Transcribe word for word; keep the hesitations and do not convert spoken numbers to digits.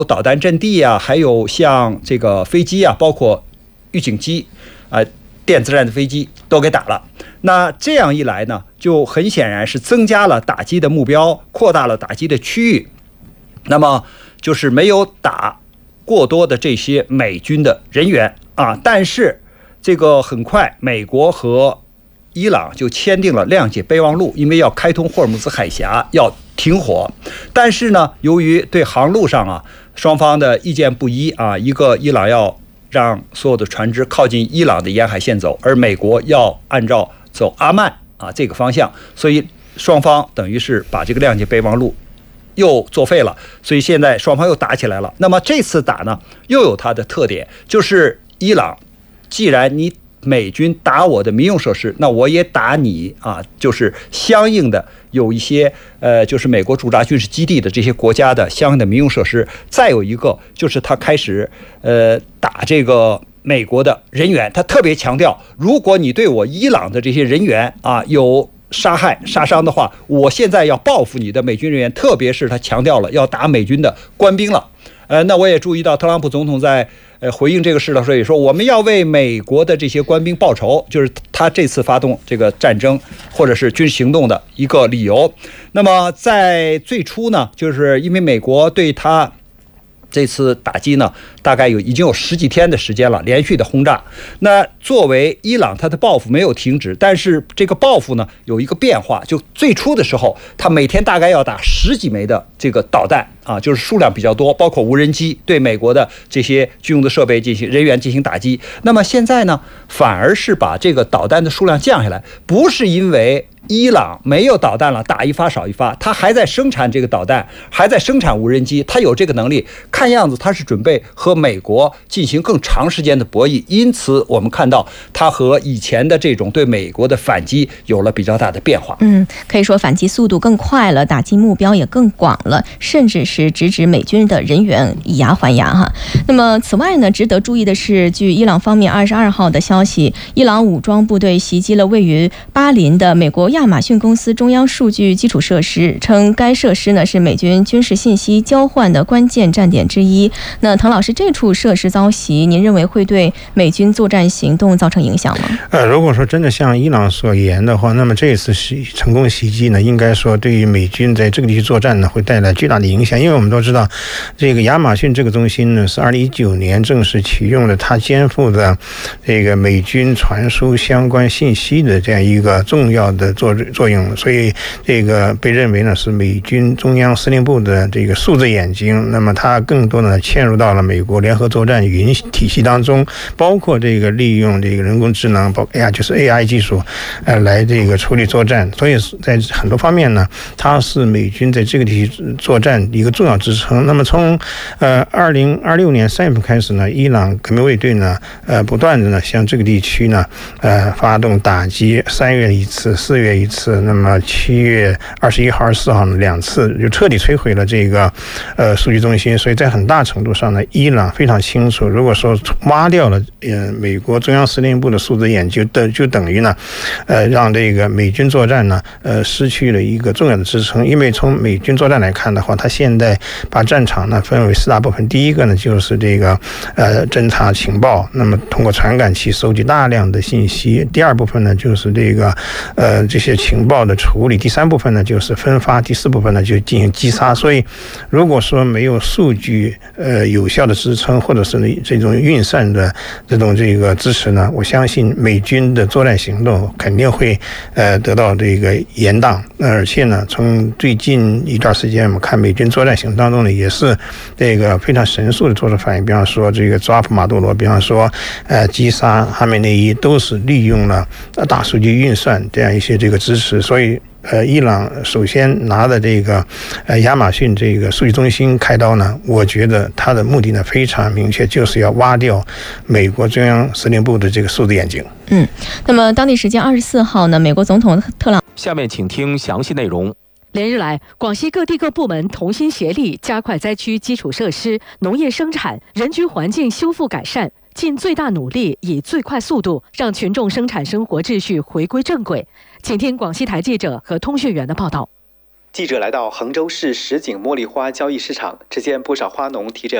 导弹阵地啊，还有像这个飞机啊，包括预警机啊、呃、电子战的飞机都给打了。那这样一来呢，就很显然是增加了打击的目标，扩大了打击的区域。那么就是没有打过多的这些美军的人员啊，但是这个很快美国和伊朗就签订了谅解备忘录，因为要开通霍尔木兹海峡，要停火。但是呢，由于对航路上啊双方的意见不一啊，一个伊朗要让所有的船只靠近伊朗的沿海线走，而美国要按照走阿曼啊这个方向，所以双方等于是把这个谅解备忘录又作废了，所以现在双方又打起来了。那么这次打呢，又有它的特点，就是伊朗，既然你美军打我的民用设施，那我也打你啊，就是相应的有一些呃，就是美国驻扎军事基地的这些国家的相应的民用设施。再有一个就是他开始呃打这个美国的人员，他特别强调，如果你对我伊朗的这些人员啊有杀害杀伤的话，我现在要报复你的美军人员，特别是他强调了要打美军的官兵了。呃，那我也注意到特朗普总统在呃回应这个事的时候也说，我们要为美国的这些官兵报仇，就是他这次发动这个战争或者是军事行动的一个理由。那么在最初呢，就是因为美国对他这次打击呢，大概有已经有十几天的时间了，连续的轰炸。那作为伊朗，他的报复没有停止，但是这个报复呢有一个变化，就最初的时候，他每天大概要打十几枚的这个导弹啊，就是数量比较多，包括无人机，对美国的这些军用的设备进行人员进行打击。那么现在呢，反而是把这个导弹的数量降下来，不是因为伊朗没有导弹了，打一发少一发，他还在生产这个导弹，还在生产无人机，他有这个能力。看样子他是准备和美国进行更长时间的博弈，因此我们看到他和以前的这种对美国的反击有了比较大的变化。 嗯，可以说反击速度更快了，打击目标也更广了，甚至是直指美军的人员，以牙还牙哈。那么此外呢，值得注意的是，据伊朗方面二十二号的消息，伊朗武装部队袭击了位于巴林的美国亚马逊公司中央数据基础设施，称该设施呢是美军军事信息交换的关键站点之一。那滕老师，这处设施遭袭，您认为会对美军作战行动造成影响吗？ 呃，如果说真的像伊朗所言的话，那么这一次袭成功袭击呢，应该说对于美军在这个地区作战呢会带来巨大的影响。因为我们都知道，这个亚马逊这个中心呢是二零一九年正式启用了，它肩负的这个美军传输相关信息的这样一个重要的作作用，所以这个被认为呢是美军中央司令部的这个数字眼睛。那么它更多的嵌入到了美国联合作战云体系当中，包括这个利用这个人工智能，包括 A I 就是 A I 技术，呃，来这个处理作战。所以在很多方面呢，它是美军在这个地区作战一个重要支撑。那么从呃二零二六年三月份开始呢，伊朗革命卫队呢，呃，不断的呢向这个地区呢，呃，发动打击，三月一次，四月一次，那么七月二十一号、二十四号呢两次，就彻底摧毁了这个呃数据中心。所以在很大程度上呢，伊朗非常清楚，如果说挖掉了呃美国中央司令部的数字眼就等就等于呢，呃让这个美军作战呢呃失去了一个重要的支撑。因为从美军作战来看的话，它现在把战场呢分为四大部分。第一个呢就是这个呃侦察情报，那么通过传感器收集大量的信息。第二部分呢就是这个呃这些情报的处理。第三部分呢就是分发。第四部分呢就进行击杀。所以如果说没有数据呃有效的支撑，或者是这种运算的这种这个支持呢，我相信美军的作战行动肯定会呃得到这个延宕。而且呢，从最近一段时间我们看美军作战行动当中呢，也是这个非常神速的做出反应。比方说这个抓捕马杜罗，比方说呃击杀哈梅内伊，都是利用了大数据运算这样一些这个支持。所以呃，伊朗首先拿的这个呃亚马逊这个数据中心开刀呢，我觉得它的目的呢非常明确，就是要挖掉美国中央司令部的这个数字眼睛。 嗯，那么当地时间二十四号呢，美国总统特朗下面请听详细内容。 连日来，广西各地各部门同心协力，加快灾区基础设施、农业生产、人居环境修复改善，尽最大努力，以最快速度让群众生产生活秩序回归正轨。请听广西台记者和通讯员的报道。 记者来到杭州市什锦茉莉花交易市场，只见不少花农提着